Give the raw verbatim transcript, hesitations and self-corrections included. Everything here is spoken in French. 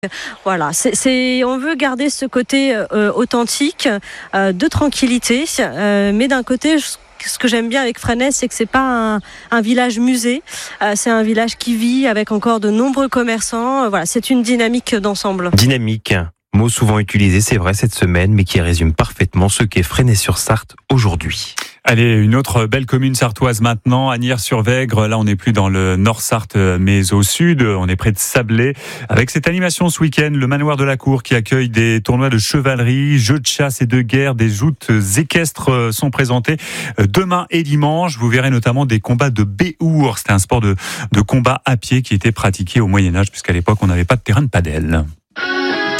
Voilà, c'est, c'est, on veut garder ce côté euh, authentique, euh, de tranquillité, euh, mais d'un côté, je, ce que j'aime bien avec Fresnay, c'est que c'est pas un, un village musée, euh, c'est un village qui vit avec encore de nombreux commerçants. Euh, voilà, c'est une dynamique d'ensemble. Dynamique, mot souvent utilisé, c'est vrai, cette semaine, mais qui résume parfaitement ce qu'est Fresnay-sur-Sarthe aujourd'hui. Allez, une autre belle commune sartoise maintenant, Asnières-sur-Vègre. Là, on n'est plus dans le Nord-Sarthe, mais au sud. On est près de Sablé. Avec cette animation ce week-end, le manoir de la Cour qui accueille des tournois de chevalerie, jeux de chasse et de guerre, des joutes équestres sont présentés demain et dimanche. Vous verrez notamment des combats de béour. C'était un sport de, de combat à pied qui était pratiqué au Moyen-Âge, puisqu'à l'époque, on n'avait pas de terrain de padel.